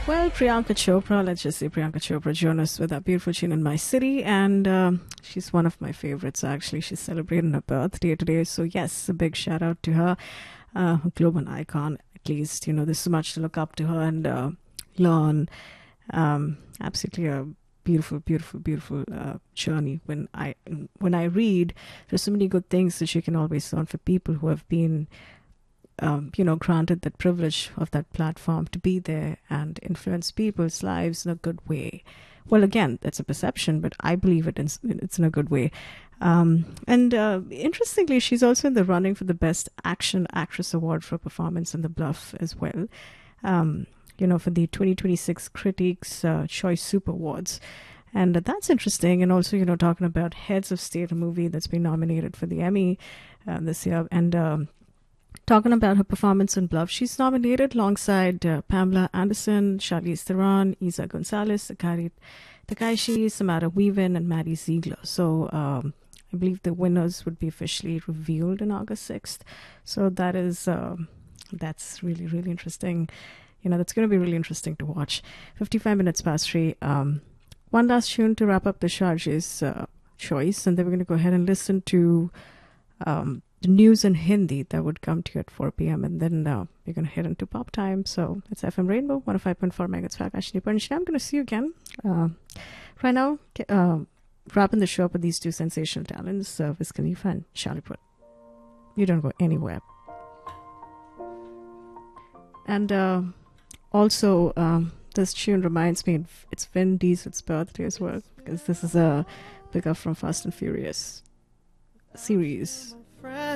Well, Priyanka Chopra, let's just say Priyanka Chopra joined us with that beautiful tune in My City. And she's one of my favorites, actually. She's celebrating her birthday today. So, yes, a big shout out to her. A global icon, at least. You know, there's so much to look up to her and learn. Absolutely a beautiful, beautiful, beautiful journey. When I read, there's so many good things that you can always learn for people who have been granted that privilege of that platform to be there and influence people's lives in a good way. Well, again, that's a perception, but I believe it's in a good way. And interestingly, she's also in the running for the Best Action Actress Award for performance in The Bluff as well. For the 2026 Critics' Choice Super Awards. And that's interesting. And also, talking about Heads of State, a movie that's been nominated for the Emmy this year. And talking about her performance in Bluff, she's nominated alongside Pamela Anderson, Charlize Theron, Isa Gonzalez, Akari Takaishi, Samara Weavin, and Maddie Ziegler. So I believe the winners would be officially revealed on August 6th. So that's really, really interesting. That's going to be really interesting to watch. 55 minutes past 3. One last tune to wrap up the Sharjah's choice, and then we're going to go ahead and listen to the news in Hindi that would come to you at 4 p.m. And then we're going to head into pop time. So it's FM Rainbow, 105.4 MHz for Akashni Panchina. I'm going to see you again. Right now, wrapping the show up with these two sensational talents, Wiz Khalifa and Charlie Puth. You don't go anywhere. And also, this tune reminds me it's Vin Diesel's birthday as well, because this is a pickup from Fast and Furious series.